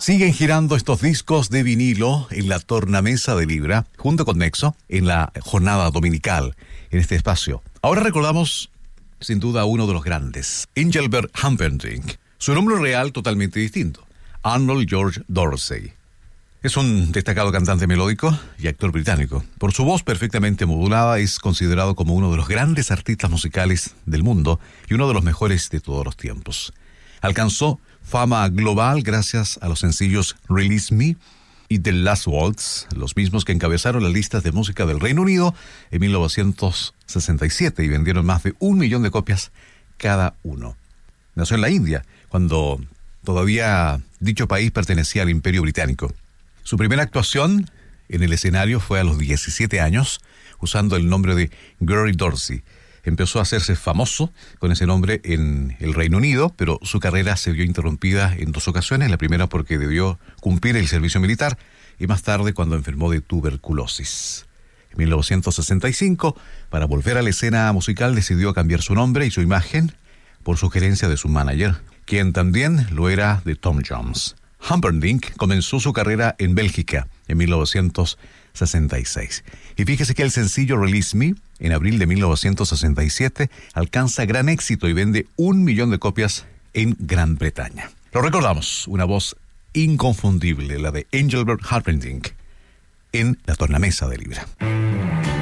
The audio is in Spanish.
Siguen girando estos discos de vinilo en la tornamesa de Libra, junto con Nexo, en la jornada dominical, en este espacio. Ahora recordamos, sin duda, a uno de los grandes, Engelbert Humperdinck. Su nombre real totalmente distinto, Arnold George Dorsey. Es un destacado cantante melódico y actor británico. Por su voz perfectamente modulada, es considerado como uno de los grandes artistas musicales del mundo y uno de los mejores de todos los tiempos. Alcanzó fama global gracias a los sencillos Release Me y The Last Waltz, los mismos que encabezaron las listas de música del Reino Unido en 1967 y vendieron más de 1 millón de copias cada uno. Nació en la India, cuando todavía dicho país pertenecía al Imperio Británico. Su primera actuación en el escenario fue a los 17 años, usando el nombre de Gary Dorsey. Empezó a hacerse famoso con ese nombre en el Reino Unido, pero su carrera se vio interrumpida en 2 ocasiones. La primera porque debió cumplir el servicio militar y más tarde cuando enfermó de tuberculosis. En 1965, para volver a la escena musical, decidió cambiar su nombre y su imagen por sugerencia de su manager, quien también lo era de Tom Jones. Humperdinck comenzó su carrera en Bélgica en 1966. Y fíjese que el sencillo Release Me, en abril de 1967, alcanza gran éxito y vende 1 millón de copias en Gran Bretaña. Lo recordamos, una voz inconfundible, la de Engelbert Humperdinck, en la tornamesa de Libra.